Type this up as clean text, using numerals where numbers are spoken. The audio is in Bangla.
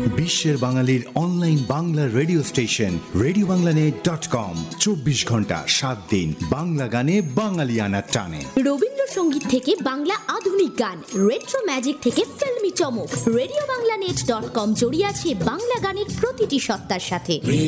বিশ্বের বাঙালির online Bangla radio station RadioBanglaNet.com 24 ঘন্টা 7 দিন বাংলা গানে বাঙালিয়ানার টানে। রবীন্দ্রসঙ্গীত থেকে বাংলা আধুনিক গান, রেট্রো ম্যাজিক থেকে ফিল্মি চমক, RadioBanglaNet.com জড়িয়ে আছে বাংলা গানের প্রতিটি সত্তার সাথে।